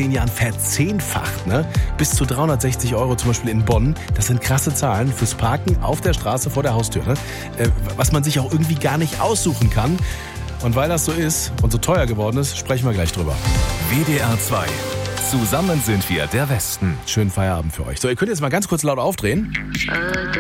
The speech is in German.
10 Jahren verzehnfacht. Ne? Bis zu 360 € zum Beispiel in Bonn. Das sind krasse Zahlen fürs Parken auf der Straße vor der Haustür. Ne? Was man sich auch irgendwie gar nicht aussuchen kann. Und weil das so ist und so teuer geworden ist, sprechen wir gleich drüber. WDR 2. Zusammen sind wir der Westen. Schönen Feierabend für euch. So, ihr könnt jetzt mal ganz kurz laut aufdrehen.